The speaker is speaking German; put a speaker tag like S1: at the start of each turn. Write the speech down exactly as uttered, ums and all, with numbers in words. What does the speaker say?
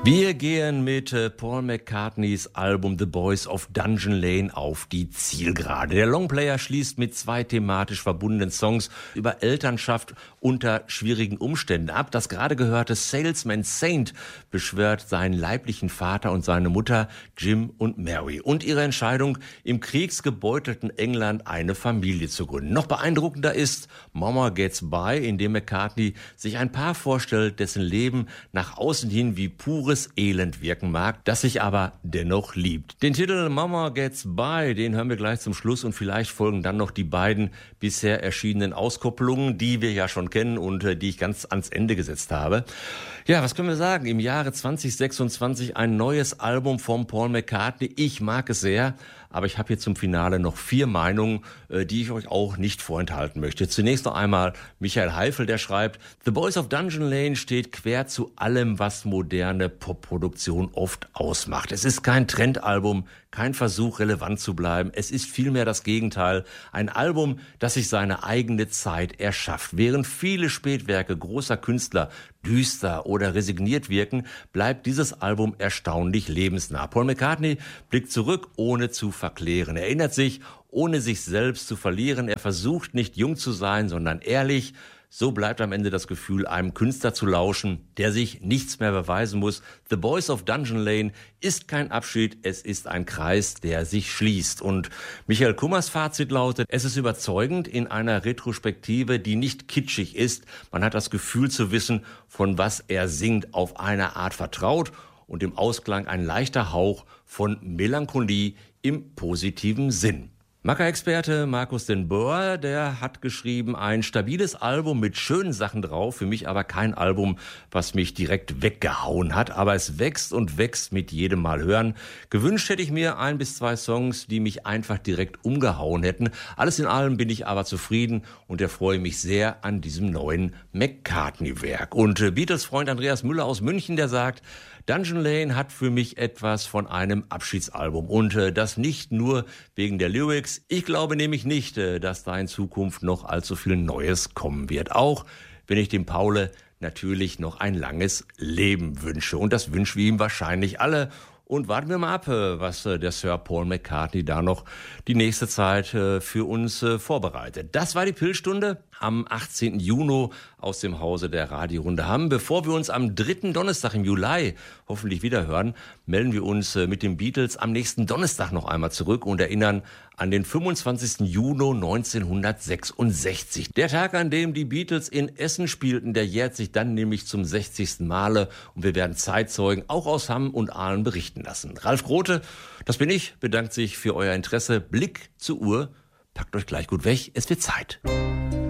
S1: Wir gehen mit Paul McCartneys Album The Boys of Dungeon Lane auf die Zielgerade. Der Longplayer schließt mit zwei thematisch verbundenen Songs über Elternschaft unter schwierigen Umständen ab. Das gerade gehörte Salesman Saint beschwört seinen leiblichen Vater und seine Mutter Jim und Mary und ihre Entscheidung, im kriegsgebeutelten England eine Familie zu gründen. Noch beeindruckender ist Mama Gets By, in dem McCartney sich ein Paar vorstellt, dessen Leben nach außen hin wie pures Elend wirken mag, das sich aber dennoch liebt. Den Titel Mama Gets By, den hören wir gleich zum Schluss und vielleicht folgen dann noch die beiden bisher erschienenen Auskopplungen, die wir ja schon kennen und äh, die ich ganz ans Ende gesetzt habe. Ja, was können wir sagen? Im Jahre zwanzig sechsundzwanzig ein neues Album von Paul McCartney. Ich mag es sehr, aber ich habe hier zum Finale noch vier Meinungen, äh, die ich euch auch nicht vorenthalten möchte. Zunächst noch einmal Michael Heifel, der schreibt, The Boys of Dungeon Lane steht quer zu allem, was moderne Popproduktion oft ausmacht. Es ist kein Trendalbum, kein Versuch, relevant zu bleiben. Es ist vielmehr das Gegenteil. Ein Album, das sich seine eigene Zeit erschafft. Während viele Spätwerke großer Künstler düster oder resigniert wirken, bleibt dieses Album erstaunlich lebensnah. Paul McCartney blickt zurück, ohne zu verklären. Er erinnert sich, ohne sich selbst zu verlieren. Er versucht nicht jung zu sein, sondern ehrlich. So bleibt am Ende das Gefühl, einem Künstler zu lauschen, der sich nichts mehr beweisen muss. The Boys of Dungeon Lane ist kein Abschied, es ist ein Kreis, der sich schließt. Und Michael Kummers Fazit lautet, es ist überzeugend in einer Retrospektive, die nicht kitschig ist. Man hat das Gefühl zu wissen, von was er singt, auf eine Art vertraut und im Ausklang ein leichter Hauch von Melancholie im positiven Sinn. Macker-Experte Markus den Boer, der hat geschrieben, ein stabiles Album mit schönen Sachen drauf, für mich aber kein Album, was mich direkt weggehauen hat, aber es wächst und wächst mit jedem Mal hören. Gewünscht hätte ich mir ein bis zwei Songs, die mich einfach direkt umgehauen hätten. Alles in allem bin ich aber zufrieden und erfreue mich sehr an diesem neuen McCartney-Werk. Und äh, Beatles-Freund Andreas Müller aus München, der sagt, Dungeon Lane hat für mich etwas von einem Abschiedsalbum und äh, das nicht nur wegen der Lyrics. Ich glaube nämlich nicht, äh, dass da in Zukunft noch allzu viel Neues kommen wird. Auch wenn ich dem Paule natürlich noch ein langes Leben wünsche. Und das wünschen wir ihm wahrscheinlich alle. Und warten wir mal ab, was der Sir Paul McCartney da noch die nächste Zeit für uns vorbereitet. Das war die Pillstunde am achtzehnten Juni aus dem Hause der Radiorunde Hamm. Bevor wir uns am dritten Donnerstag im Juli hoffentlich wieder hören, melden wir uns mit den Beatles am nächsten Donnerstag noch einmal zurück und erinnern an den fünfundzwanzigsten Juni neunzehnhundertsechsundsechzig. Der Tag, an dem die Beatles in Essen spielten, der jährt sich dann nämlich zum sechzigsten Male und wir werden Zeitzeugen auch aus Hamm und Aalen berichten lassen. Ralf Grote, das bin ich, bedankt sich für euer Interesse. Blick zur Uhr, packt euch gleich gut weg, es wird Zeit.